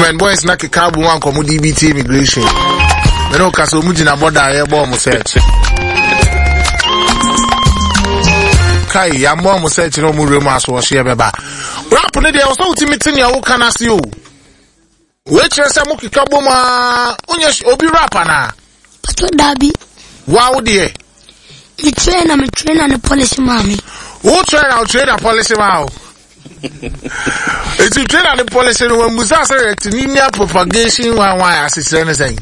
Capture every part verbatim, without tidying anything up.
When boys na keka bu wan komo D B T immigration. Me no ka so mu gina border here bomb search. Kai ya bomb search no mu remu aso wo hye beba. Rap ne dey so ultimate ne wo kana se o. We chere se mu keka bo ma onye obi rapper na. Pato dabi. Wow there. Me train am train and policy mami. Who train out train and policy ma. It's you train and the policy when Musa say to propagation one why assist anything.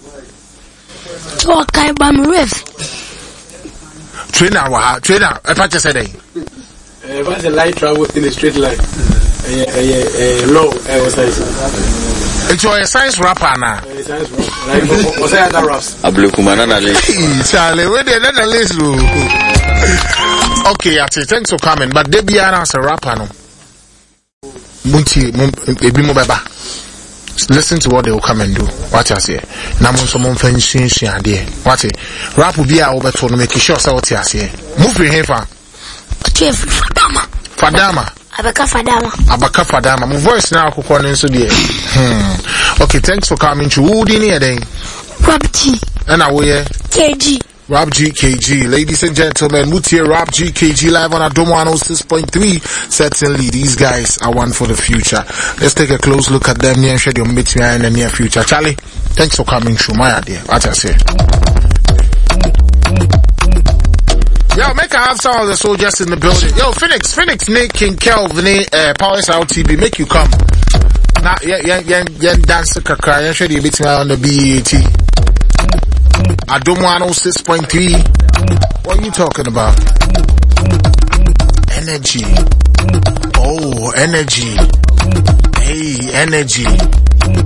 To kai bam ref. Trainer wa trainer I patch say dey. Eh what's the light travel in a straight line? Eh eh eh low exercise. It's your science rapper na. Eh science rapper. Like what's that other raps? Ablekumana na le. Charlie, we dey na list. Okay, ati thanks for coming, but they be an as a rapper no. Munti ebi mo beba. Listen to what they will come and do. What you say? Na mo so mo fansin shin ade. What rap bi a obeto no make sure say what you say. Move your hand fa. Chief Fadama. Fadama. Abaka Fadama. Abaka Fadama. My voice now ko no so there. Hmm. Okay, thanks for coming to who din here then. Rap G. And I we K G. Rap G K G, ladies and gentlemen, Mutie Rap G K G live on Adom one oh six point three. Certainly, these guys are one for the future. Let's take a close look at them and share your meet me in the near future. Charlie, thanks for coming through my idea. What I say. Yo, make a have some of the soldiers in the building. Yo, Phoenix, Phoenix, Nick, King Kelvin, uh, Power Sound T V, make you come. Now, yeah, yeah, yeah, yeah, dance kakra. Yeah, share your meet me on the B A T. Adom one oh six point three. What are you talking about? Energy. Oh, energy. Hey, energy.